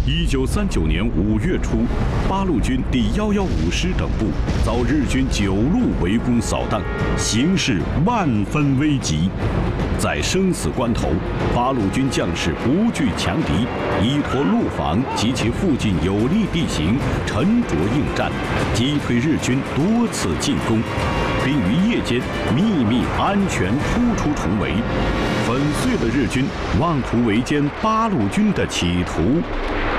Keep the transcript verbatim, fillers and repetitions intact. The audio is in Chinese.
一九三九年五月初，八路军第一一五师等部遭日军九路围攻扫荡，形势万分危急。在生死关头，八路军将士不惧强敌，依托路房及其附近有利地形，沉着应战，击退日军多次进攻，并于夜间秘密安全突出重围，粉碎了日军妄图围歼八路军的企图。